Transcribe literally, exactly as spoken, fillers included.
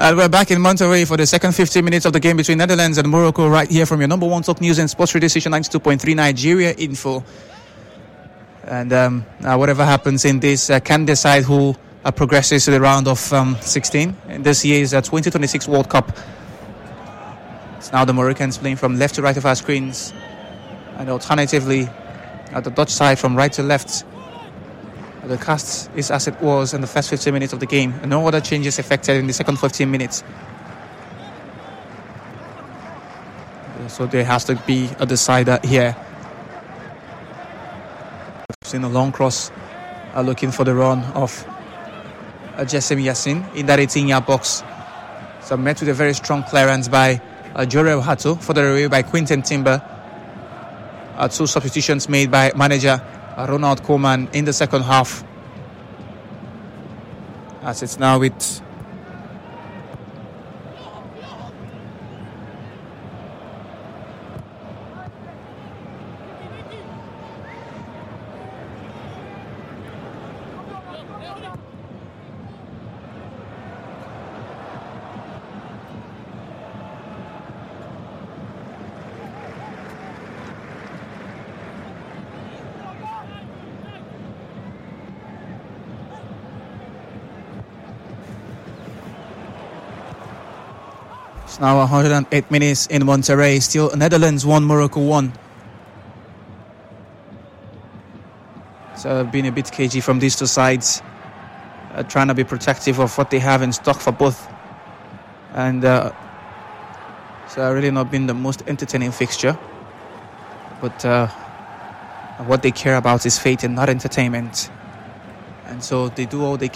And we're back in Monterrey for the second fifteen minutes of the game between Netherlands and Morocco, right here from your number one top news and sports radio station ninety-two point three Nigeria Info. And um, uh, whatever happens in this uh, can decide who uh, progresses to the round of um, sixteen in this year's uh, twenty twenty-six World Cup. It's now the Moroccans playing from left to right of our screens, and alternatively at the Dutch side from right to left. The cast is as it was in the first fifteen minutes of the game, and no other changes effected in the second fifteen minutes. So there has to be a decider here. We've seen a long cross uh, looking for the run of uh, Jessim Yassin in that eighteen-yard box. So met with a very strong clearance by uh, Jorel Hato, further away by Quinten Timber. Uh, two substitutions made by manager Ronald Koeman in the second half, as it's now with It's now one hundred eight minutes in Monterrey. Still Netherlands one, Morocco one. So been a bit cagey from these two sides, uh, trying to be protective of what they have in stock for both. And uh, so really not been the most entertaining fixture. But uh, what they care about is fate and not entertainment. And so they do all they can.